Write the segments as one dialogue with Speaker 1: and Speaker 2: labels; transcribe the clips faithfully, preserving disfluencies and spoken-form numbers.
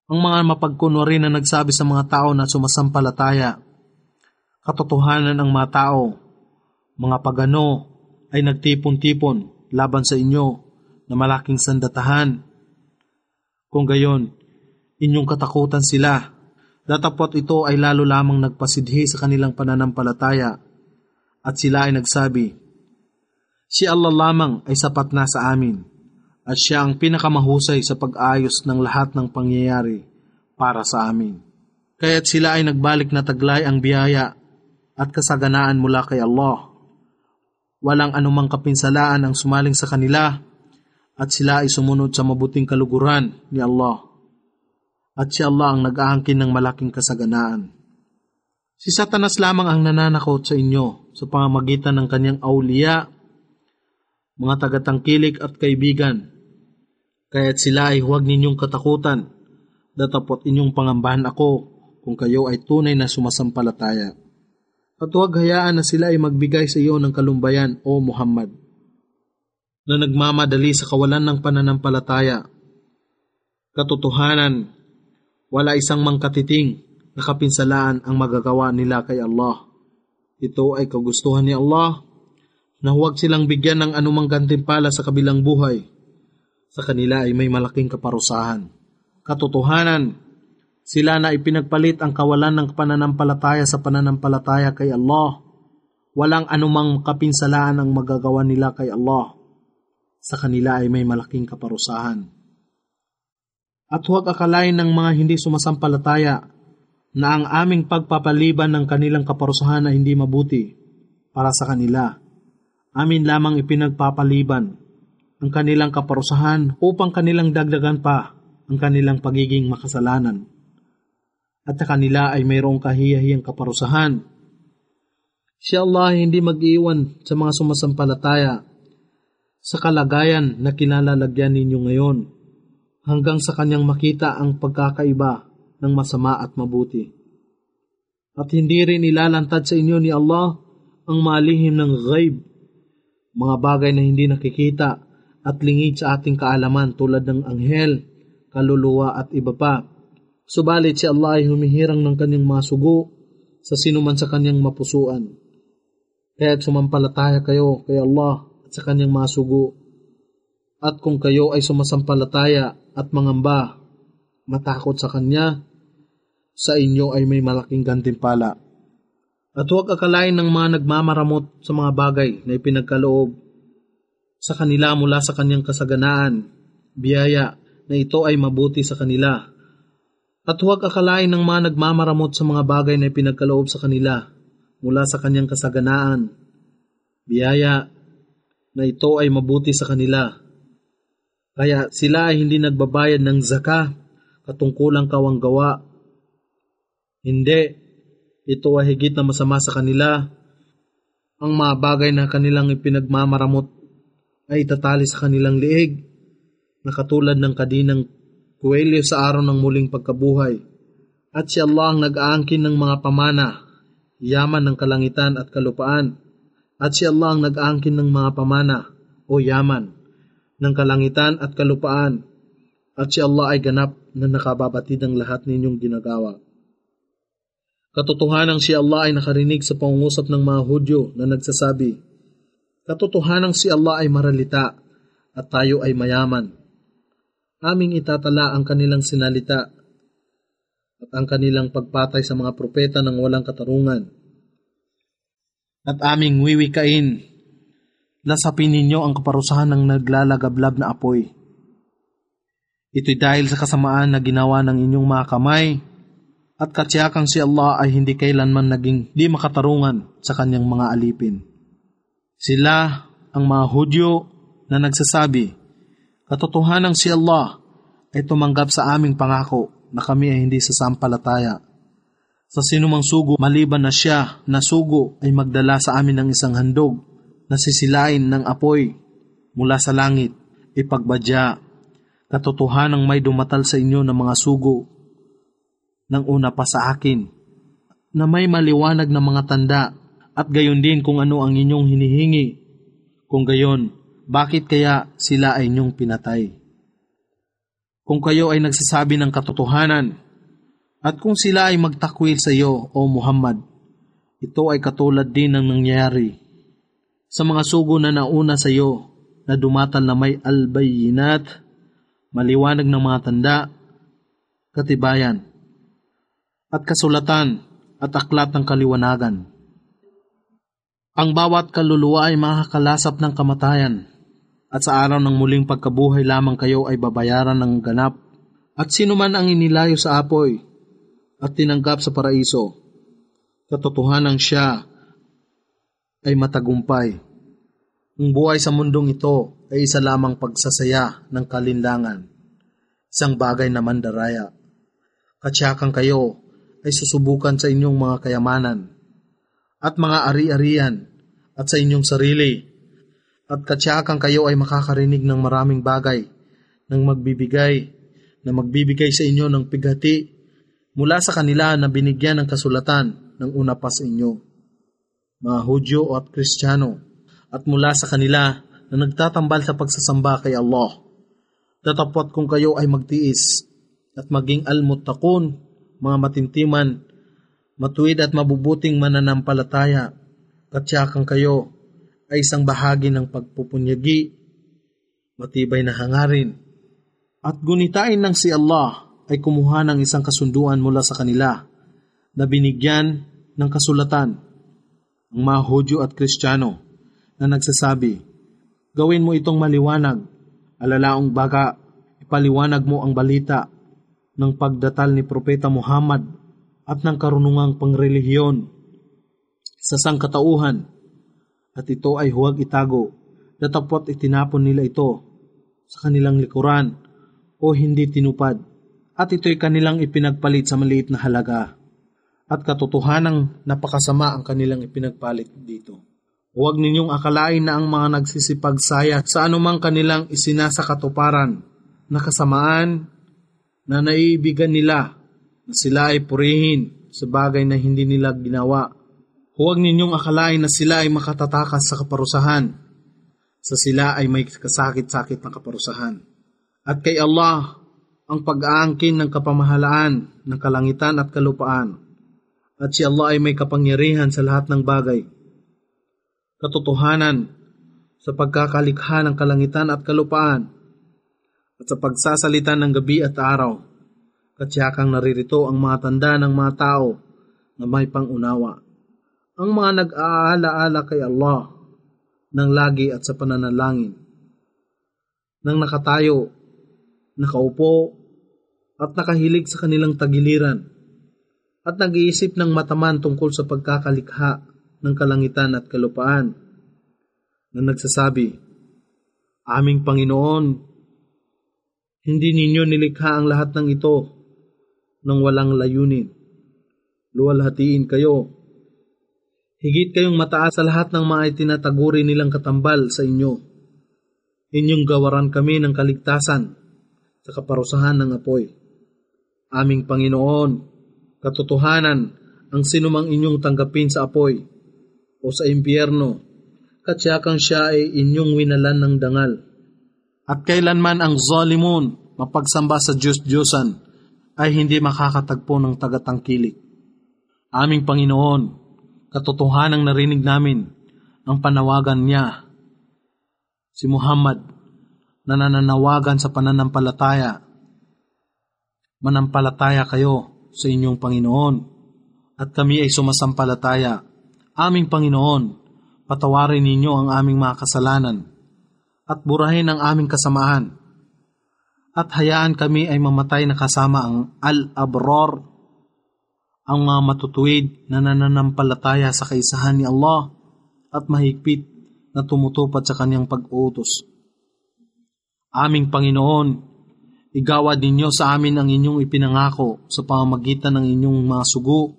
Speaker 1: Ang mga mapagkunwari na nagsabi sa mga tao na sumasampalataya, katotohanan ang mga tao, mga pagano ay nagtipon-tipon laban sa inyo na malaking sandatahan. Kung gayon, inyong katakutan sila. Datapot ito ay lalo lamang nagpasidhi sa kanilang pananampalataya at sila ay nagsabi, si Allah lamang ay sapat na sa amin at siya ang pinakamahusay sa pag-ayos ng lahat ng pangyayari para sa amin. Kaya't sila ay nagbalik na taglay ang biyaya at kasaganaan mula kay Allah. Walang anumang kapinsalaan ang sumaling sa kanila at sila ay sumunod sa mabuting kaluguran ni Allah. At si Allah ang nag-aangkin ng malaking kasaganaan. Si Satanas lamang ang nananakot sa inyo sa pamamagitan ng kanyang awliya, mga tagatangkilik at kaibigan. Kaya't sila ay huwag ninyong katakutan, datapot inyong pangambahan ako kung kayo ay tunay na sumasampalataya. At huwag hayaan na sila ay magbigay sa iyo ng kalumbayan, O Muhammad, na nagmamadali sa kawalan ng pananampalataya. Katotohanan, wala isang mangkatiting na kapinsalaan ang magagawa nila kay Allah. Ito ay kagustuhan ni Allah na huwag silang bigyan ng anumang gantimpala sa kabilang buhay. Sa kanila ay may malaking kaparusahan. Katotohanan, sila na ipinagpalit ang kawalan ng pananampalataya sa pananampalataya kay Allah. Walang anumang kapinsalaan ang magagawa nila kay Allah. Sa kanila ay may malaking kaparusahan. At huwag akalain ng mga hindi sumasampalataya na ang aming pagpapaliban ng kanilang kaparusahan ay hindi mabuti para sa kanila. Amin lamang ipinagpapaliban ang kanilang kaparusahan upang kanilang dagdagan pa ang kanilang pagiging makasalanan. At sa kanila ay mayroong kahiyahiyang kaparusahan. Si Allah ay hindi mag-iwan sa mga sumasampalataya sa kalagayan na kinalalagyan ninyo ngayon, hanggang sa kanyang makita ang pagkakaiba ng masama at mabuti. At hindi rin ilalantad sa inyo ni Allah ang malihim ng ghaib, mga bagay na hindi nakikita at lingid sa ating kaalaman tulad ng anghel, kaluluwa at iba pa. Subalit si Allah ay humihirang ng kanyang mga sugo sa sinuman sa kanyang mapusuan. Kaya't sumampalataya kayo kay Allah at sa kanyang mga sugo. At kung kayo ay sumasampalataya at mangamba, matakot sa Kanya, sa inyo ay may malaking gantimpala. At huwag akalain ng mga nagmamaramot sa mga bagay na ipinagkaloob sa kanila mula sa Kanyang kasaganaan, biyaya na ito ay mabuti sa kanila. At huwag akalain ng mga nagmamaramot sa mga bagay na ipinagkaloob sa kanila mula sa Kanyang kasaganaan, biyaya na ito ay mabuti sa kanila. Kaya sila ay hindi nagbabayad ng zaka, katungkulang kawanggawa. Hindi, ito ay higit na masama sa kanila. Ang mga bagay na kanilang ipinagmamaramot ay itatali sa kanilang liig, na katulad ng kadinang kuwelyo sa araw ng muling pagkabuhay. At si Allah ang nag-aangkin ng mga pamana, yaman ng kalangitan at kalupaan. At si Allah ang nag-aangkin ng mga pamana, o yaman, ng kalangitan at kalupaan, at si Allah ay ganap na nakababatid ang lahat ninyong ginagawa. Katotohanang si Allah ay nakarinig sa pangungusap ng mga Hudyo na nagsasabi, katotohanang si Allah ay maralita at tayo ay mayaman. Aming itatala ang kanilang sinalita at ang kanilang pagpatay sa mga propeta ng walang katarungan. At aming wiwikain, lasapin ninyo ang kaparusahan ng naglalagablab na apoy. Ito'y dahil sa kasamaan na ginawa ng inyong mga kamay, at katsiyakang si Allah ay hindi kailanman naging di makatarungan sa kanyang mga alipin. Sila ang mga Hudyo na nagsasabi, katotohanang si Allah ay tumanggap sa aming pangako na kami ay hindi sasampalataya. Sa sinumang sugo maliban na siya na sugo ay magdala sa amin ng isang handog na sisilain ng apoy mula sa langit, ipagbadya. Katotohanang may dumatal sa inyo ng mga sugo ng una pa sa akin, na may maliwanag na mga tanda, at gayon din kung ano ang inyong hinihingi. Kung gayon, bakit kaya sila ay inyong pinatay? kung kayo ay nagsasabi ng katotohanan, at kung sila ay magtakwil sa iyo, O Muhammad, ito ay katulad din ng nangyari sa mga sugo na nauna sa iyo na dumatal na may albayinat, maliwanag ng mga tanda, katibayan, at kasulatan at aklat ng kaliwanagan. Ang bawat kaluluwa ay makakalasap ng kamatayan, at sa araw ng muling pagkabuhay lamang kayo ay babayaran ng ganap. At sino man ang inilayo sa apoy at tinanggap sa paraiso, katotohanan siya ay matagumpay. Ang buhay sa mundong ito ay isa lamang pagsasaya ng kalinlangan, isang bagay na mandaraya. Katsyakan kayo ay susubukan sa inyong mga kayamanan at mga ari-arian at sa inyong sarili, at katsyakan kayo ay makakarinig ng maraming bagay ng magbibigay na magbibigay sa inyo ng pighati mula sa kanila na binigyan ng kasulatan ng una pa sa inyo, mga Hudyo at Kristiyano, at mula sa kanila na nagtatambal sa pagsasamba kay Allah. Datapot kung kayo ay magtiis at maging almuttaqun, mga matintiman, matuwid at mabubuting mananampalataya, katsyakan kayo ay isang bahagi ng pagpupunyagi, matibay na hangarin, at gunitain ng si Allah ay kumuha ng isang kasunduan mula sa kanila na binigyan ng kasulatan, ang mga Hudyo at Kristiyano, na nagsasabi, gawin mo itong maliwanag, alalaong baga, ipaliwanag mo ang balita ng pagdatal ni Propeta Muhammad at ng karunungang pangrelihiyon sa sangkatauhan, at ito ay huwag itago, datapot itinapon nila ito sa kanilang likuran o hindi tinupad, at ito'y kanilang ipinagpalit sa maliit na halaga, at katotohanang napakasama ang kanilang ipinagpalit dito. Huwag ninyong akalain na ang mga nagsisipagsaya sa anumang kanilang isinasakatuparan na kasamaan na naiibigan nila na sila ay purihin sa bagay na hindi nila ginawa. Huwag ninyong akalain na sila ay makatatakas sa kaparusahan, sa sila ay may kasakit-sakit na kaparusahan. At kay Allah ang pag-aangkin ng kapamahalaan ng kalangitan at kalupaan, at si Allah ay may kapangyarihan sa lahat ng bagay. Katotohanan sa pagkakalikha ng kalangitan at kalupaan, at sa pagsasalita ng gabi at araw, katsiyakang naririto ang mga tanda ng mga tao na may pangunawa. Ang mga nag-aala-ala kay Allah ng lagi at sa pananalangin, nang nakatayo, nakaupo, at nakahilig sa kanilang tagiliran, at nag-iisip ng mataman tungkol sa pagkakalikha ng kalangitan at kalupaan, na nagsasabi, aming Panginoon, hindi ninyo nilikha ang lahat ng ito nang walang layunin. Luwalhatiin kayo. Higit kayong mataas sa lahat ng mga itinataguri nilang katambal sa inyo. Inyong gawaran kami ng kaligtasan sa kaparusahan ng apoy. Aming Panginoon, katotohanan ang sinumang inyong tanggapin sa apoy o sa impyerno, katsyakan siya ay inyong winalan ng dangal. At kailanman ang zalimun, mapagsamba sa Diyos-Diyosan, ay hindi makakatagpo ng tagatangkilik. Aming Panginoon, katotohanang narinig namin ang panawagan niya, si Muhammad, na nananawagan sa pananampalataya. Manampalataya kayo sa inyong Panginoon, at kami ay sumasampalataya. Aming Panginoon, patawarin ninyo ang aming mga kasalanan, at burahin ang aming kasamaan, at hayaan kami ay mamatay na kasama ang al-abror, ang mga matutuwid na nananampalataya sa kaisahan ni Allah at mahigpit na tumutupad sa kanyang pag-uutos. Aming Panginoon, igawad ninyo sa amin ang inyong ipinangako sa pamamagitan ng inyong mga sugo,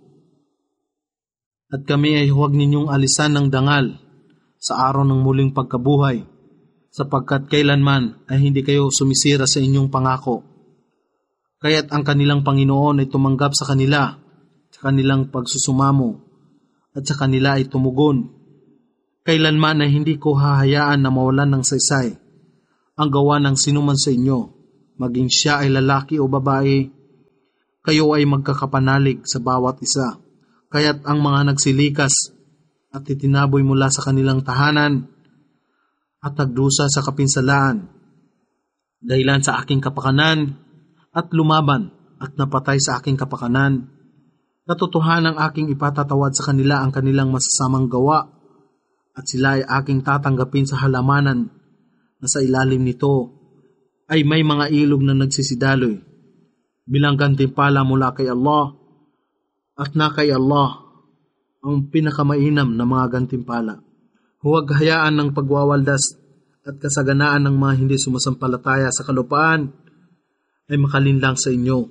Speaker 1: at kami ay huwag ninyong alisan ng dangal sa araw ng muling pagkabuhay, sapagkat kailanman ay hindi kayo sumisira sa inyong pangako. Kaya't ang kanilang Panginoon ay tumanggap sa kanila, sa kanilang pagsusumamo, at sa kanila ay tumugon. Kailanman ay hindi ko hahayaan na mawalan ng saysay ang gawa ng sinuman sa inyo, maging siya ay lalaki o babae, kayo ay magkakapanalig sa bawat isa. Kaya't ang mga nagsilikas at itinaboy mula sa kanilang tahanan at nagdusa sa kapinsalaan, dahilan sa aking kapakanan at lumaban at napatay sa aking kapakanan, katotohanang aking ipatatawad sa kanila ang kanilang masasamang gawa at sila ay aking tatanggapin sa halamanan na sa ilalim nito ay may mga ilog na nagsisidaloy bilang gantimpala mula kay Allah, at na kay Allah ang pinakamainam na mga gantimpala. Huwag hayaan ng pagwawaldas at kasaganaan ng mga hindi sumasampalataya sa kalupaan ay makalinlang sa inyo.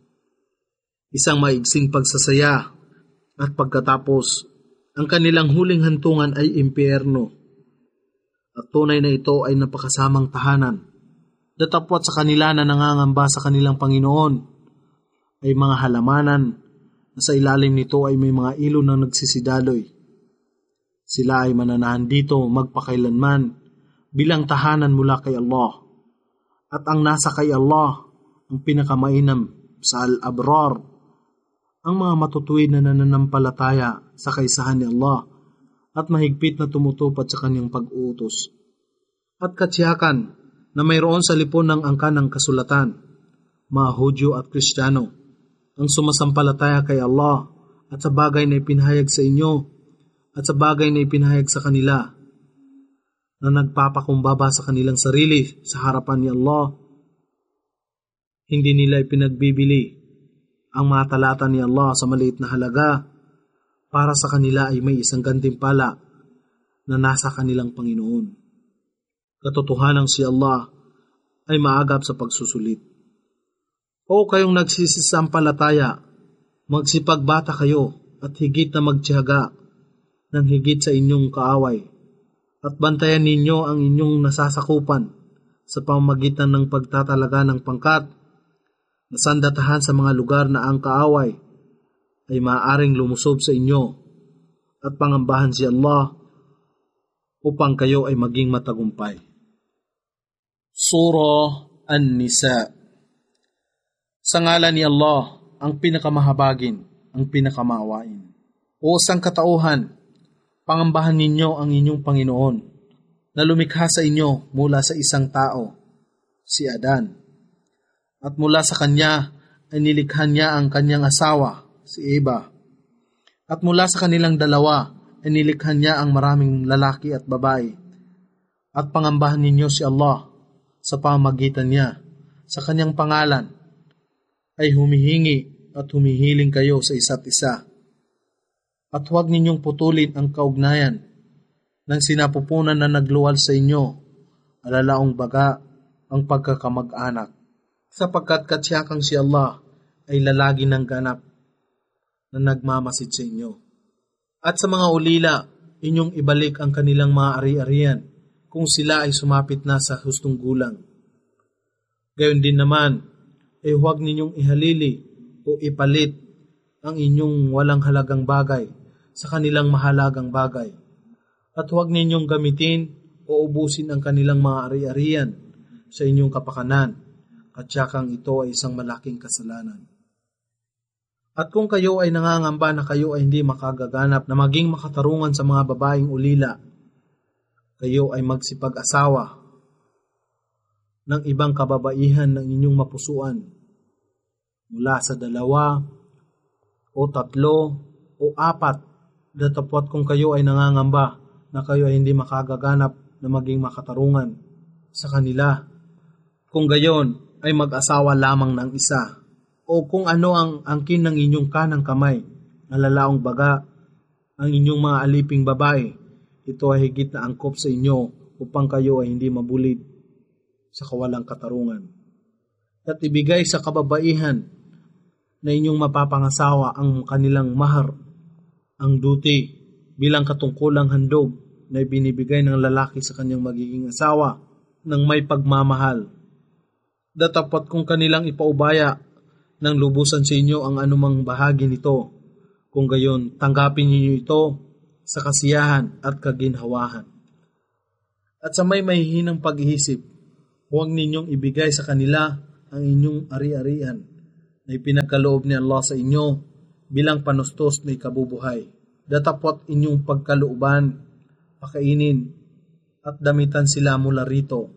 Speaker 1: Isang maigsing pagsasaya at pagkatapos ang kanilang huling hantungan ay impyerno. At tunay na ito ay napakasamang tahanan. Datapwat sa kanila na nangangamba sa kanilang Panginoon ay mga halamanan na sa ilalim nito ay may mga ilog na nagsisidaloy. Sila ay mananahan dito magpakailanman bilang tahanan mula kay Allah. At ang nasa kay Allah ang pinakamainam sa al-abrar, ang mga matutuwid na nananampalataya sa kaisahan ni Allah at mahigpit na tumutupad sa kanyang pag-uutos. At katsiyakan na mayroon sa lipon ng angkan ng kasulatan, mga Hudyo at Kristiyano, ang sumasampalataya kay Allah at sa bagay na ipinahayag sa inyo at sa bagay na ipinahayag sa kanila, na nagpapakumbaba sa kanilang sarili sa harapan ni Allah. Hindi nila ipinagbibili ang mga talata ni Allah sa maliit na halaga. Para sa kanila ay may isang gantimpala na nasa kanilang Panginoon. Katotohanang si Allah ay maagap sa pagsusulit. O kayong nagsisisampalataya, magsipagbata kayo at higit na magtiyaga ng higit sa inyong kaaway, at bantayan ninyo ang inyong nasasakupan sa pamamagitan ng pagtatalaga ng pangkat, nasandatahan sa mga lugar na ang kaaway ay maaaring lumusob sa inyo, at pangambahan si Allah upang kayo ay maging matagumpay. Surah An-Nisa. Sa ngalan ni Allah, ang pinakamahabagin, ang pinakamaawain. O sangkatauhan, pangambahan ninyo ang inyong Panginoon na lumikha sa inyo mula sa isang tao, si Adan. At mula sa kanya ay nilikha niya ang kanyang asawa, si Eva. At mula sa kanilang dalawa ay nilikha niya ang maraming lalaki at babae. At pangambahan ninyo si Allah sa pamamagitan niya. Sa kanyang pangalan ay humihingi at humihiling kayo sa isa't isa. At huwag ninyong putulin ang kaugnayan ng sinapupunan na nagluwal sa inyo, alalaong baga ang pagkakamag-anak. Sapagkat katsiyakang si Allah ay lalagi ng ganap na nagmamasid sa inyo. At sa mga ulila, inyong ibalik ang kanilang mga ari-arian kung sila ay sumapit na sa hustong gulang. Gayon din naman, ay huwag ninyong ihalili o ipalit ang inyong walang halagang bagay sa kanilang mahalagang bagay. At huwag ninyong gamitin o ubusin ang kanilang mga ari-arian sa inyong kapakanan, katsiyakang ito ay isang malaking kasalanan. At kung kayo ay nangangamba na kayo ay hindi makagaganap na maging makatarungan sa mga babaeng ulila, kayo ay magsipag-asawa ng ibang kababaihan ng inyong mapusuan mula sa dalawa o tatlo o apat, datapwat kung kayo ay nangangamba na kayo ay hindi makagaganap na maging makatarungan sa kanila. Kung gayon ay mag-asawa lamang ng isa, o kung ano ang angkin ng inyong kanang kamay, na lalaong baga, ang inyong mga aliping babae, ito ay higit na angkop sa inyo upang kayo ay hindi mabulid sa kawalang katarungan. At ibigay sa kababaihan na inyong mapapangasawa ang kanilang mahar, ang duti, bilang katungkulang handog na ibinibigay ng lalaki sa kanyang magiging asawa ng may pagmamahal. Datapat kung kanilang ipaubaya ng lubusan sa inyo ang anumang bahagi nito, kung gayon tanggapin ninyo ito sa kasiyahan at kaginhawahan. At sa may mahihinang pag-iisip, huwag ninyong ibigay sa kanila ang inyong ari-arian na ipinagkaloob ni Allah sa inyo bilang panustos na ikabubuhay. Datapot inyong pagkalooban, pakainin at damitan sila mula rito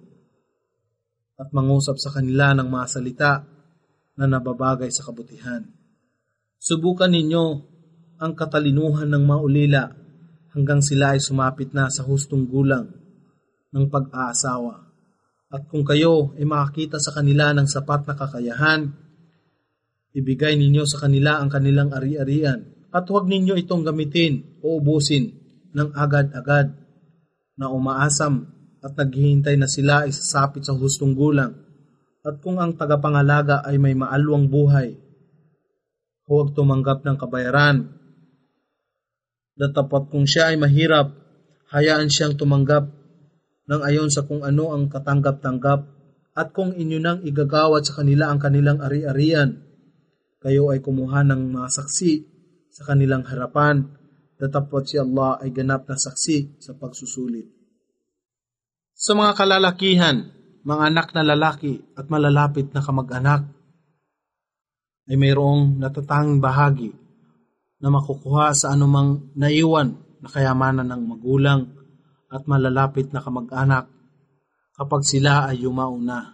Speaker 1: at mangusap sa kanila ng mga salita na nababagay sa kabutihan. Subukan ninyo ang katalinuhan ng maulila hanggang sila ay sumapit na sa hustong gulang ng pag-aasawa. At kung kayo ay makakita sa kanila ng sapat na kakayahan, ibigay ninyo sa kanila ang kanilang ari-arian at huwag ninyo itong gamitin o ubusin ng agad-agad na umaasam at naghihintay na sila ay sasapit sa hustong gulang. At kung ang tagapangalaga ay may maalwang buhay, huwag tumanggap ng kabayaran. Datapot kung siya ay mahirap, hayaan siyang tumanggap ng ayon sa kung ano ang katanggap-tanggap. At kung inyo nang igagawad sa kanila ang kanilang ari-arian, kayo ay kumuha ng mga saksi sa kanilang harapan. Datapot si Allah ay ganap na saksi sa pagsusulit. Sa mga kalalakihan, mga anak na lalaki at malalapit na kamag-anak, ay mayroong natatanging bahagi na makukuha sa anumang naiwan na kayamanan ng magulang at malalapit na kamag-anak kapag sila ay yumauna.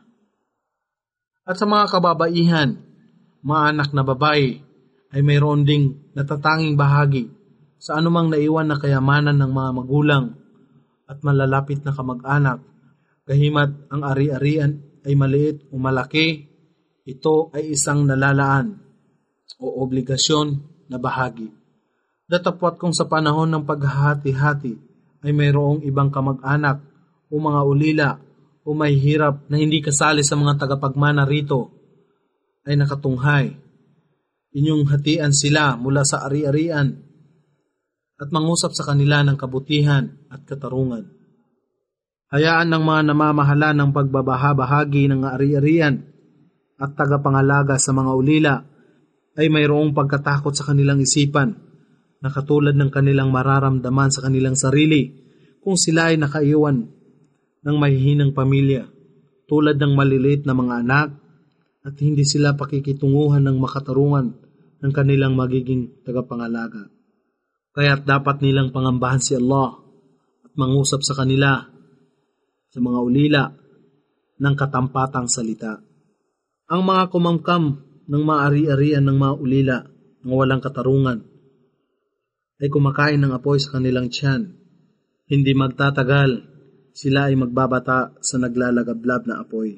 Speaker 1: At sa mga kababaihan, mga anak na babae, ay mayroon ding natatanging bahagi sa anumang naiwan na kayamanan ng mga magulang at malalapit na kamag-anak. Kahimat ang ari-arian ay maliit o malaki, ito ay isang nalalaan o obligasyon na bahagi. Datapwat kung sa panahon ng paghahati-hati ay mayroong ibang kamag-anak o mga ulila o may hirap na hindi kasali sa mga tagapagmana rito ay nakatunghay. Inyong hatian sila mula sa ari-arian at mangusap sa kanila ng kabutihan at katarungan. Hayaan ng mga namamahala ng pagbabahabahagi ng ari-arian at tagapangalaga sa mga ulila ay mayroong pagkatakot sa kanilang isipan na katulad ng kanilang mararamdaman sa kanilang sarili kung sila ay nakaiwan ng mahihinang pamilya tulad ng maliliit na mga anak at hindi sila pakikitunguhan ng makatarungan ng kanilang magiging tagapangalaga. Kaya't dapat nilang pangambahan si Allah at mangusap sa kanila sa mga ulila ng katampatang salita. Ang mga kumamkam ng mga ari-arian ng mga ulila ng walang katarungan ay kumakain ng apoy sa kanilang tiyan. Hindi magtatagal, sila ay magbabata sa naglalagablab na apoy.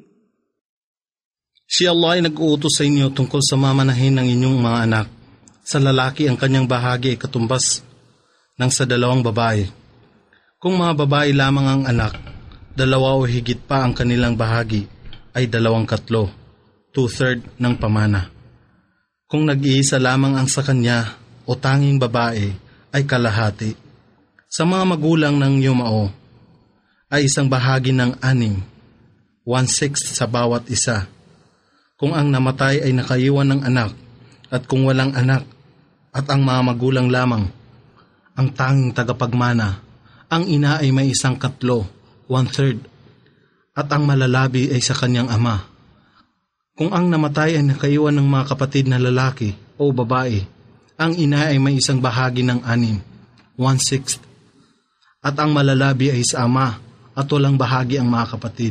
Speaker 1: Si Allah ay nag-uutos sa inyo tungkol sa mamanahin ng inyong mga anak. Sa lalaki ang kanyang bahagi ay katumbas ng sa dalawang babae. Kung mga babae lamang ang anak, dalawa o higit pa ang kanilang bahagi ay dalawang katlo, two-third ng pamana. Kung nag-iisa lamang ang sa kanya o tanging babae ay kalahati. Sa mga magulang ng yumao ay isang bahagi ng anim, one-sixth sa bawat isa. Kung ang namatay ay nakaiwan ng anak at kung walang anak at ang mga magulang lamang, ang tanging tagapagmana, ang ina ay may isang katlo, one-third, at ang malalabi ay sa kanyang ama. Kung ang namatay ay nakaiwan ng mga kapatid na lalaki o babae, ang ina ay may isang bahagi ng anim, one-sixth, at ang malalabi ay sa ama at walang bahagi ang mga kapatid.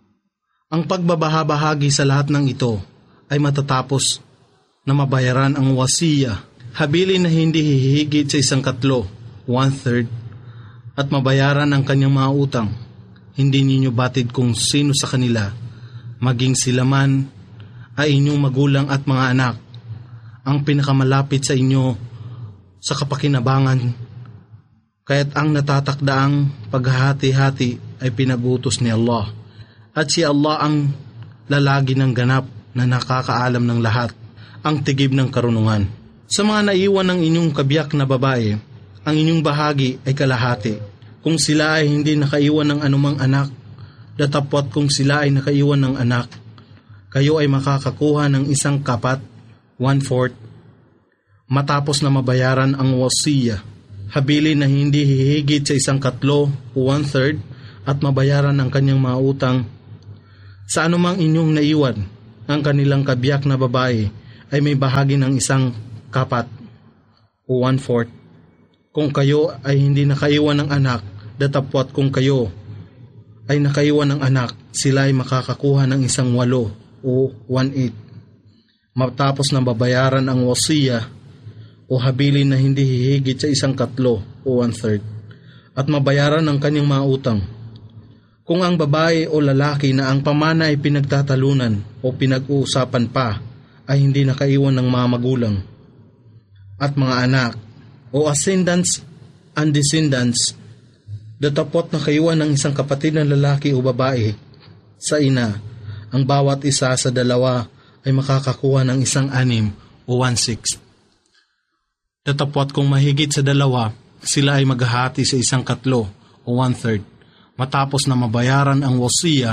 Speaker 1: Ang pagbabahabahagi sa lahat ng ito ay matatapos na mabayaran ang wasiya, habilin na hindi hihigit sa isang katlo, one-third, at mabayaran ang kanyang mga utang. Hindi ninyo batid kung sino sa kanila, maging sila man ay inyong magulang at mga anak, ang pinakamalapit sa inyo sa kapakinabangan. Kaya't ang natatakdaang paghahati-hati ay pinag-utos ni Allah. At si Allah ang lalagi ng ganap na nakakaalam ng lahat, ang tigib ng karunungan. Sa mga naiwan ng inyong kabiyak na babae, ang inyong bahagi ay kalahati. Kung sila ay hindi nakaiwan ng anumang anak, datapwat kung sila ay nakaiwan ng anak, kayo ay makakakuha ng isang kapat, one-fourth, matapos na mabayaran ang wasiya, habilin na hindi hihigit sa isang katlo o one-third, at mabayaran ang kanyang mga utang. Sa anumang inyong naiwan, ang kanilang kabiyak na babae ay may bahagi ng isang kapat o one-fourth. Kung kayo ay hindi nakaiwan ng anak, datapwat kung kayo ay nakaiwan ng anak, sila ay makakakuha ng isang walo o one-eighth. Matapos na babayaran ang wasiya o habilin na hindi hihigit sa isang katlo o one-third, at mabayaran ang kanyang mga utang. Kung ang babae o lalaki na ang pamana ay pinagtatalunan o pinag-uusapan pa ay hindi nakaiwan ng mga magulang at mga anak o ascendants and descendants, datapot na kaiwan ng isang kapatid na lalaki o babae sa ina, ang bawat isa sa dalawa ay makakakuha ng isang anim o one-sixth. Datapot kung mahigit sa dalawa, sila ay maghahati sa isang katlo o one-third, matapos na mabayaran ang wasiya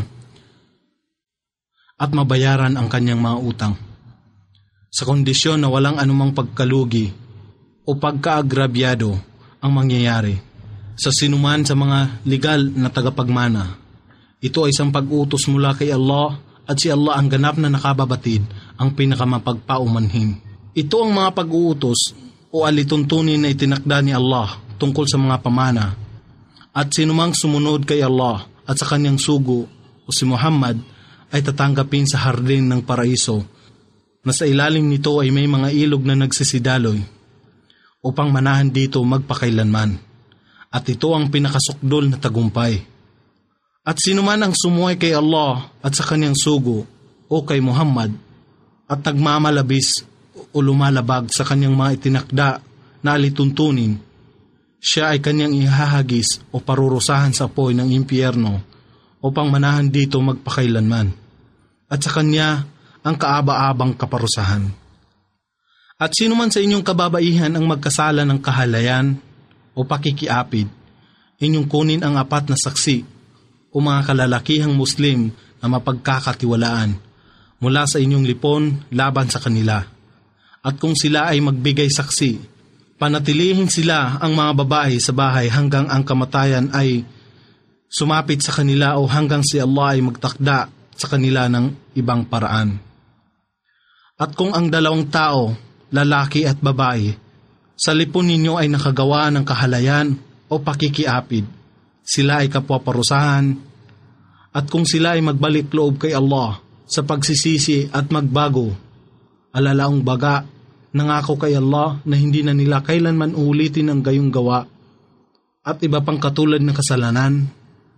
Speaker 1: at mabayaran ang kanyang mga utang. Sa kondisyon na walang anumang pagkalugi o pagkaagrabyado ang mangyayari sa sinuman sa mga legal na tagapagmana. Ito ay isang pag-utos mula kay Allah, at si Allah ang ganap na nakababatid, ang pinakamapagpaumanhin. Ito ang mga pag-uutos o alituntunin na itinakda ni Allah tungkol sa mga pamana, at sinumang sumunod kay Allah at sa kanyang sugo o si Muhammad ay tatanggapin sa hardin ng paraiso, na sa ilalim nito ay may mga ilog na nagsisidaloy upang manahan dito magpakailanman. At ito ang pinakasukdol na tagumpay. At sinuman ang sumuway kay Allah at sa kanyang sugo o kay Muhammad at nagmamalabis o lumalabag sa kanyang mga itinakda na alituntunin, siya ay kanyang ihahagis o parurusahan sa apoy ng impyerno upang manahan dito magpakailanman, at sa kanya ang kaaba-abang kaparusahan. At sino man sa inyong kababaihan ang magkasala ng kahalayan o pakikiapid, inyong kunin ang apat na saksi o mga kalalakihang Muslim na mapagkakatiwalaan mula sa inyong lipon laban sa kanila. At kung sila ay magbigay saksi, panatilihin sila ang mga babae sa bahay hanggang ang kamatayan ay sumapit sa kanila o hanggang si Allah ay magtakda sa kanila ng ibang paraan. At kung ang dalawang tao, lalaki at babae, sa lipon ninyo ay nakagawa ng kahalayan o pakikiapid, sila ay kapwa-parusahan. At kung sila ay magbalik loob kay Allah sa pagsisisi at magbago, alalaong baga, nangako kay Allah na hindi na nila kailanman uulitin ang gayong gawa at iba pang katulad ng kasalanan,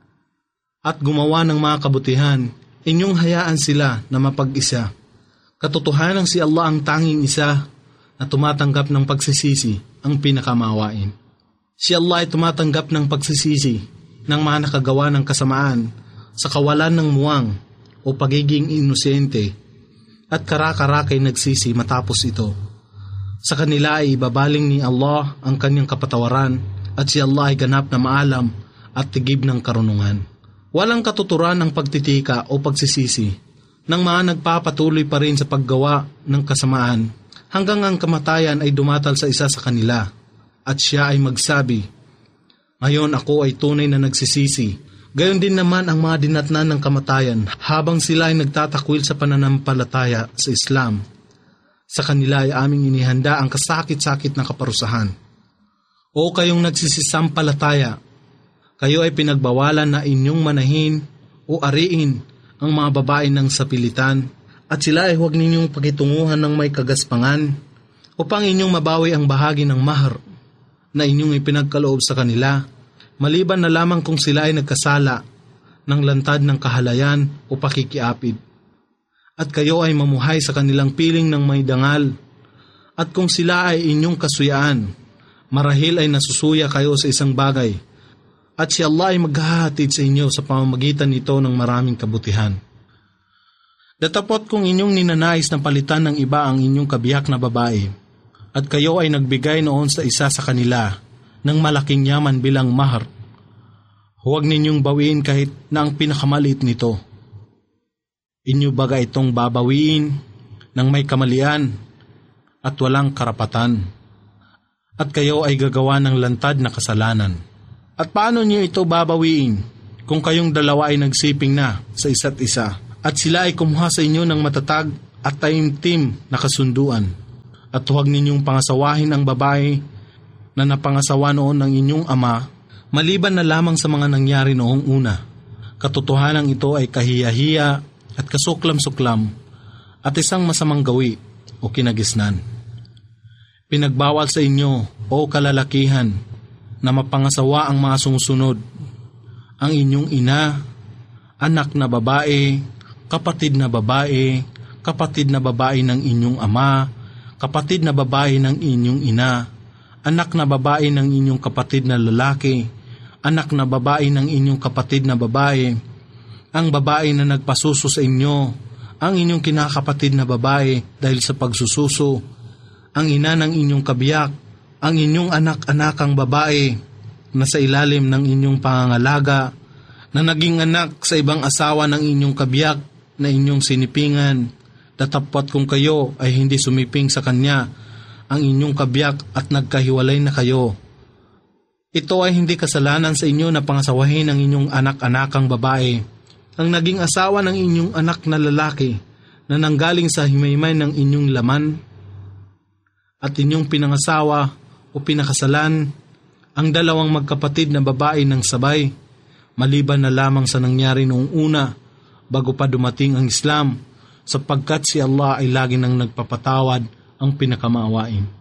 Speaker 1: at gumawa ng mga kabutihan, inyong hayaan sila na mapag-isa. Katotohanan si Allah ang tanging isa na tumatanggap ng pagsisisi, ang pinakamawain. Si Allah ay tumatanggap ng pagsisisi ng mga nakagawa ng kasamaan sa kawalan ng muwang o pagiging inosente, at kara-karakay nagsisi matapos ito. Sa kanila ay ibabaling ni Allah ang kanyang kapatawaran, at si Allah ay ganap na maalam at tigib ng karunungan. Walang katuturan ang pagtitika o pagsisisi ng mga nagpapatuloy pa rin sa paggawa ng kasamaan hanggang ang kamatayan ay dumatal sa isa sa kanila, at siya ay magsabi, "Ngayon ako ay tunay na nagsisisi." Gayon din naman ang mga dinatnan ng kamatayan habang sila ay nagtatakwil sa pananampalataya sa Islam. Sa kanila ay aming inihanda ang kasakit-sakit na kaparusahan. O kayong nagsisisampalataya, kayo ay pinagbawalan na inyong manahin o ariin ang mga babae ng sapilitan, at sila ay huwag ninyong pakitunguhan ng may kagaspangan upang inyong mabawi ang bahagi ng mahar na inyong ipinagkaloob sa kanila, maliban na lamang kung sila ay nagkasala ng lantad ng kahalayan o pakikiapid. At kayo ay mamuhay sa kanilang piling ng may dangal. At kung sila ay inyong kasuyaan, marahil ay nasusuya kayo sa isang bagay, at si Allah ay maghahatid sa inyo sa pamamagitan nito ng maraming kabutihan. Datapot kung inyong ninanais na palitan ng iba ang inyong kabiyak na babae, at kayo ay nagbigay noon sa isa sa kanila ng malaking yaman bilang mahar, huwag ninyong bawiin kahit na ang pinakamaliit nito. Inyo baga itong babawiin ng may kamalian at walang karapatan, at kayo ay gagawa ng lantad na kasalanan. At paano niyo ito babawiin kung kayong dalawa ay nagsiping na sa isa't isa At sila ay kumuha sa inyo ng matatag at taimtim na kasunduan. At huwag ninyong pangasawahin ang babae na napangasawa noon ng inyong ama, maliban na lamang sa mga nangyari noong una. Katotohanan ito ay kahiya-hiya at kasuklam-suklam at isang masamang gawi o kinagisnan. Pinagbawal sa inyo, o kalalakihan, na mapangasawa ang mga sumusunod: ang inyong ina, anak na babae, kapatid na babae, kapatid na babae ng inyong ama, kapatid na babae ng inyong ina, anak na babae ng inyong kapatid na lalaki, anak na babae ng inyong kapatid na babae, ang babae na nagpasuso sa inyo, ang inyong kinakapatid na babae dahil sa pagsususo, ang ina ng inyong kabiyak, ang inyong anak-anakang babae na sa ilalim ng inyong pangangalaga, na naging anak sa ibang asawa ng inyong kabiyak na inyong sinipingan, datapwat kung kayo ay hindi sumiping sa kanya, ang inyong kabiyak at nagkahiwalay na kayo. Ito ay hindi kasalanan sa inyo na pangasawahin ang inyong anak-anakang babae, ang naging asawa ng inyong anak na lalaki na nanggaling sa himaymay ng inyong laman, at inyong pinangasawa o pinakasalan ang dalawang magkapatid na babae ng sabay, maliban na lamang sa nangyari noong una bago pa dumating ang Islam, sapagkat si Allah ay lagi nang nagpapatawad, ang pinakamaawain.